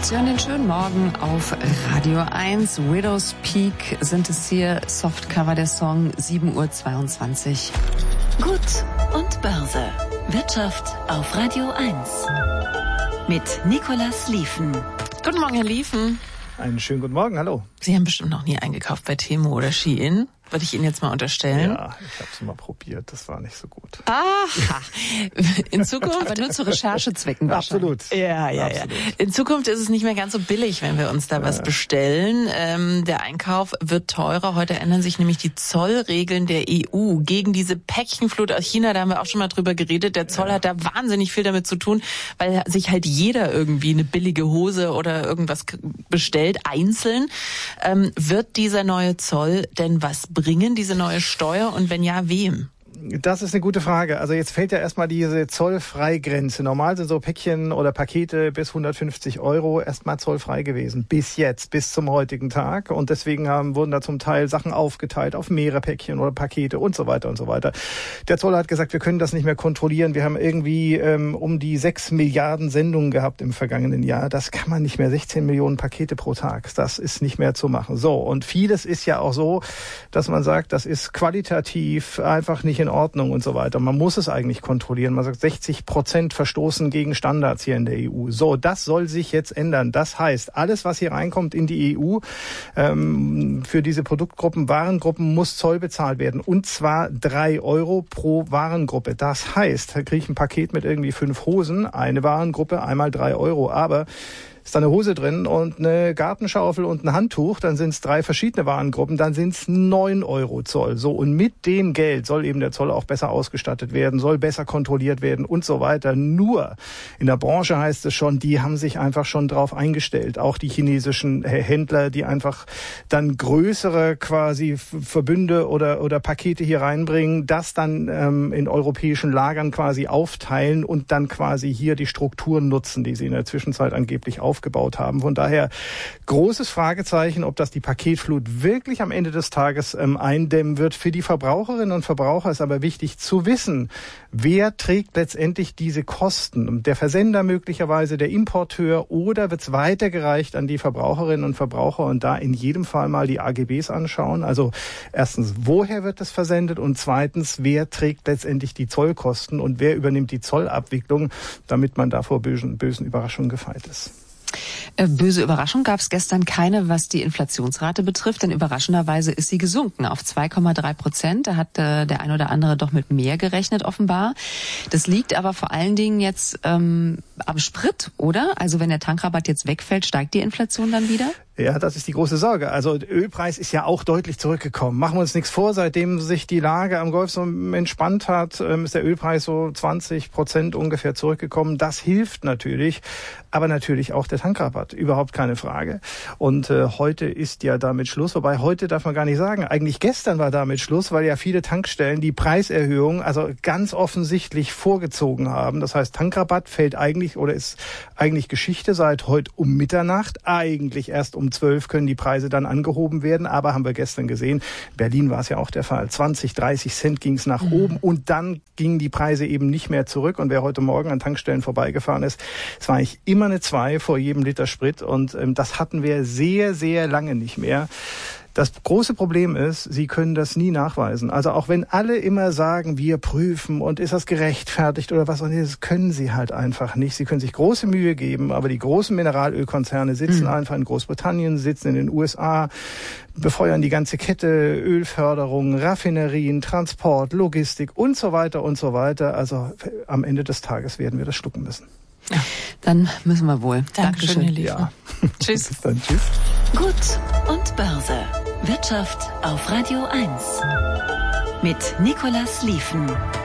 Sie hören den schönen Morgen auf Radio 1. Widow's Peak sind es hier. Softcover der Song, 7:22 Uhr. Gut und Börse. Wirtschaft auf Radio 1. Mit Nicolas Lieven. Guten Morgen, Herr Lieven. Einen schönen guten Morgen, hallo. Sie haben bestimmt noch nie eingekauft bei Temu oder Shein. Würde ich Ihnen jetzt mal unterstellen. Ja, ich habe es mal probiert, das war nicht so gut. Aha, in Zukunft, aber nur zu Recherchezwecken wahrscheinlich. Absolut. Ja. In Zukunft ist es nicht mehr ganz so billig, wenn wir uns da was bestellen. Der Einkauf wird teurer. Heute ändern sich nämlich die Zollregeln der EU gegen diese Päckchenflut aus China. Da haben wir auch schon mal drüber geredet. Der Zoll hat da wahnsinnig viel damit zu tun, weil sich halt jeder irgendwie eine billige Hose oder irgendwas bestellt, einzeln. Wird dieser neue Zoll denn was bringen, diese neue Steuer, und wenn ja, wem? Das ist eine gute Frage. Also jetzt fällt ja erstmal diese Zollfreigrenze. Normal sind so Päckchen oder Pakete bis 150 € erstmal zollfrei gewesen. Bis jetzt, bis zum heutigen Tag. Und deswegen wurden da zum Teil Sachen aufgeteilt auf mehrere Päckchen oder Pakete und so weiter und so weiter. Der Zoll hat gesagt, wir können das nicht mehr kontrollieren. Wir haben irgendwie um die 6 Milliarden Sendungen gehabt im vergangenen Jahr. Das kann man nicht mehr. 16 Millionen Pakete pro Tag. Das ist nicht mehr zu machen. So, und vieles ist ja auch so, dass man sagt, das ist qualitativ einfach nicht in Ordnung und so weiter. Man muss es eigentlich kontrollieren. Man sagt, 60% verstoßen gegen Standards hier in der EU. So, das soll sich jetzt ändern. Das heißt, alles, was hier reinkommt in die EU, für diese Produktgruppen, Warengruppen, muss Zoll bezahlt werden. Und zwar 3 € pro Warengruppe. Das heißt, da kriege ich ein Paket mit irgendwie 5 Hosen, eine Warengruppe, einmal 3 €. Aber ist da eine Hose drin und eine Gartenschaufel und ein Handtuch, dann sind es 3 verschiedene Warengruppen, dann sind es 9 € Zoll. So, und mit dem Geld soll eben der Zoll auch besser ausgestattet werden, soll besser kontrolliert werden und so weiter. Nur in der Branche heißt es schon, die haben sich einfach schon drauf eingestellt. Auch die chinesischen Händler, die einfach dann größere quasi Verbünde oder Pakete hier reinbringen, das dann in europäischen Lagern quasi aufteilen und dann quasi hier die Strukturen nutzen, die sie in der Zwischenzeit angeblich aufgebaut haben. Von daher großes Fragezeichen, ob das die Paketflut wirklich am Ende des Tages eindämmen wird. Für die Verbraucherinnen und Verbraucher ist aber wichtig zu wissen, wer trägt letztendlich diese Kosten? Der Versender möglicherweise, der Importeur, oder wird es weitergereicht an die Verbraucherinnen und Verbraucher und da in jedem Fall mal die AGBs anschauen? Also erstens, woher wird es versendet, und zweitens, wer trägt letztendlich die Zollkosten und wer übernimmt die Zollabwicklung, damit man da vor bösen Überraschungen gefeit ist. Böse Überraschung gab es gestern keine, was die Inflationsrate betrifft, denn überraschenderweise ist sie gesunken auf 2,3%. Da hat der ein oder andere doch mit mehr gerechnet, offenbar. Das liegt aber vor allen Dingen jetzt am Sprit, oder? Also wenn der Tankrabatt jetzt wegfällt, steigt die Inflation dann wieder? Ja, das ist die große Sorge. Also der Ölpreis ist ja auch deutlich zurückgekommen. Machen wir uns nichts vor, seitdem sich die Lage am Golf so entspannt hat, ist der Ölpreis so 20% ungefähr zurückgekommen. Das hilft natürlich, aber natürlich auch der Tankrabatt, überhaupt keine Frage. Und heute ist ja damit Schluss, wobei heute darf man gar nicht sagen, eigentlich gestern war damit Schluss, weil ja viele Tankstellen die Preiserhöhung also ganz offensichtlich vorgezogen haben. Das heißt, Tankrabatt fällt eigentlich oder ist eigentlich Geschichte seit heute um Mitternacht, eigentlich erst um 12 können die Preise dann angehoben werden, aber haben wir gestern gesehen, in Berlin war es ja auch der Fall, 20, 30 Cent ging es nach oben und dann gingen die Preise eben nicht mehr zurück. Und wer heute Morgen an Tankstellen vorbeigefahren ist, es war eigentlich immer eine 2 vor jedem Liter Sprit, und das hatten wir sehr, sehr lange nicht mehr. Das große Problem ist, Sie können das nie nachweisen. Also auch wenn alle immer sagen, wir prüfen und ist das gerechtfertigt oder was, und das können Sie halt einfach nicht. Sie können sich große Mühe geben, aber die großen Mineralölkonzerne sitzen einfach in Großbritannien, sitzen in den USA, befeuern die ganze Kette, Ölförderung, Raffinerien, Transport, Logistik und so weiter und so weiter. Also am Ende des Tages werden wir das schlucken müssen. Ja, dann müssen wir wohl. Dankeschön, Herr Lieven. Ja. Tschüss. Bis dann, tschüss. Gut und Börse. Wirtschaft auf Radio 1. Mit Nicolas Lieven.